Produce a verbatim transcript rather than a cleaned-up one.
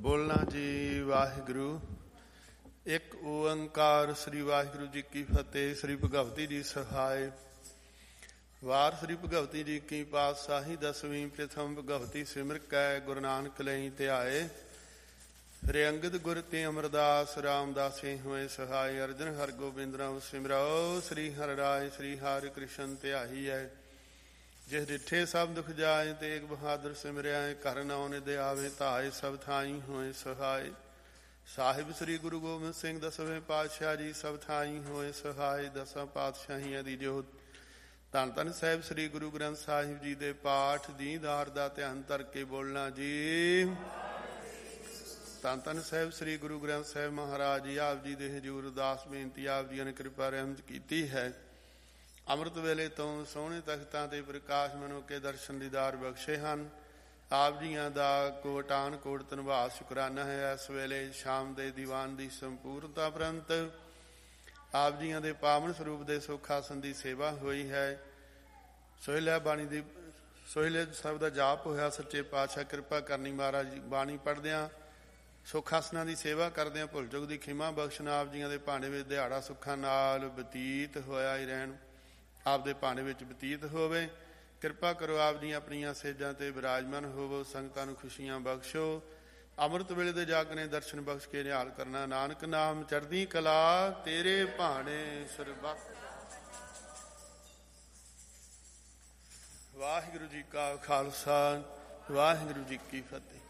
ਬੋਲਣਾ ਜੀ ਵਾਹਿਗੁਰੂ। ਇੱਕ ਓੰਕਾਰ ਸ੍ਰੀ ਵਾਹਿਗੁਰੂ ਜੀ ਕੀ ਫਤਿਹ। ਸ੍ਰੀ ਭਗਵਤੀ ਜੀ ਸਹਾਇ। ਵਾਰ ਸ੍ਰੀ ਭਗਵਤੀ ਜੀ ਕੀ ਪਾਤਸ਼ਾਹੀ ਦਸਵੀਂ ਪ੍ਰਥਮ ਭਗਵਤੀ ਸਿਮਰ ਕੈ ਗੁਰੂ ਨਾਨਕ ਲਈ ਧਿਆਏ। ਰੇ ਅੰਗਦ ਗੁਰ ਤੇ ਅਮਰਦਾਸ ਰਾਮਦਾਸੇ ਹੋਏ ਸਹਾਇ। ਅਰਜਨ ਹਰਗੋਬਿੰਦ ਰਾਮ ਸਿਮਰੋ ਸ੍ਰੀ ਹਰਿ ਰਾਇ ਸ੍ਰੀ ਹਰਿ ਕ੍ਰਿਸ਼ਨ ਧਿਆਈ ਹੈ। ਜਿਸ ਡਿਠੇ ਸਭ ਦੁਖ ਜਾਏ ਤੇਗ ਬਹਾਦਰ ਸਿਮਰਿਆ। ਘਰ ਨੌ ਨਿਧ ਆਵੇ ਧਾਏ ਸਭ ਥਾਈ ਹੋਏ ਸਹਾਇ। ਸਾਹਿਬ ਸ੍ਰੀ ਗੁਰੂ ਗੋਬਿੰਦ ਸਿੰਘ ਦਸਵੇਂ ਪਾਤਸ਼ਾਹ ਜੀ ਸਭ ਥਾਈ ਹੋਏ ਸਹਾਇ। ਦਸਾਂ ਪਾਤਸ਼ਾਹੀਆਂ ਦੀ ਜੋਤ ਧੰਨ ਧੰਨ ਸਾਹਿਬ ਸ੍ਰੀ ਗੁਰੂ ਗ੍ਰੰਥ ਸਾਹਿਬ ਜੀ ਦੇ ਪਾਠ ਦੀਦਾਰ ਦਾ ਧਿਆਨ ਧਰ ਕੇ ਬੋਲਣਾ ਜੀ। ਧੰਨ ਧੰਨ ਸਾਹਿਬ ਸ੍ਰੀ ਗੁਰੂ ਗ੍ਰੰਥ ਸਾਹਿਬ ਮਹਾਰਾਜ ਜੀ ਆਪ ਜੀ ਦੇ ਹਜ਼ੂਰ ਅਰਦਾਸ ਬੇਨਤੀ ਆਪ ਜੀਆਂ ਨੇ ਕਿਰਪਾ ਰਹਿਮਤ ਕੀਤੀ ਹੈ। ਅੰਮ੍ਰਿਤ ਵੇਲੇ ਤੋਂ ਸੋਹਣੇ ਤਖਤਾਂ ਤੇ ਪ੍ਰਕਾਸ਼ ਮਨੋ ਕੇ ਦਰਸ਼ਨ ਦੀਦਾਰ ਬਖਸ਼ੇ ਹਨ। ਆਪ ਜੀਆਂ ਦਾ ਕੋਟਾਨ ਕੋਟ ਧੰਨਵਾਦ ਸ਼ੁਕਰਾਨਾ ਹੈ। ਇਸ ਵੇਲੇ ਸ਼ਾਮ ਦੇ ਦੀਵਾਨ ਦੀ ਸੰਪੂਰਨਤਾ ਉਪਰੰਤ ਆਪ ਜੀਆਂ ਦੇ ਪਾਵਨ ਸਰੂਪ ਦੇ ਸੁੱਖ ਆਸਣ ਦੀ ਸੇਵਾ ਹੋਈ ਹੈ। ਸੋਹਿਲਾ ਬਾਣੀ ਦੀ ਸੋਹਿਲੇ ਸਾਹਿਬ ਦਾ ਜਾਪ ਹੋਇਆ। ਸੱਚੇ ਪਾਤਸ਼ਾਹ ਕਿਰਪਾ ਕਰਨੀ ਮਹਾਰਾਜ ਜੀ। ਬਾਣੀ ਪੜ੍ਹਦਿਆਂ ਸੁੱਖ ਆਸਣਾਂ ਦੀ ਸੇਵਾ ਕਰਦਿਆਂ ਭੁੱਲ ਚੁੱਕ ਦੀ ਖਿਮਾ ਬਖਸ਼ਣ। ਆਪ ਜੀਆਂ ਦੇ ਭਾਂਡੇ ਵਿੱਚ ਦਿਹਾੜਾ ਸੁੱਖਾਂ ਨਾਲ ਬਤੀਤ ਹੋਇਆ ਹੀ ਰਹਿਣ। ਆਪ ਦੇ ਭਾਂਡੇ ਵਿੱਚ ਬਤੀਤ ਹੋਵੇ। ਕਿਰਪਾ ਕਰੋ ਆਪ ਜੀ ਆਪਣੀਆਂ ਸੇਜਾਂ ਤੇ ਵਿਰਾਜਮਾਨ ਹੋਵੋ। ਸੰਗਤਾਂ ਨੂੰ ਖੁਸ਼ੀਆਂ ਬਖਸ਼ੋ। ਅੰਮ੍ਰਿਤ ਵੇਲੇ ਦੇ ਜਾਗਣੇ ਦਰਸ਼ਨ ਬਖਸ਼ ਕੇ ਨਿਹਾਲ ਕਰਨਾ। ਨਾਨਕ ਨਾਮ ਚੜ੍ਹਦੀ ਕਲਾ ਤੇਰੇ ਭਾਣੇ ਸਰਬੱਤ। ਵਾਹਿਗੁਰੂ ਜੀ ਕਾ ਖਾਲਸਾ ਵਾਹਿਗੁਰੂ ਜੀ ਕੀ ਫਤਿਹ।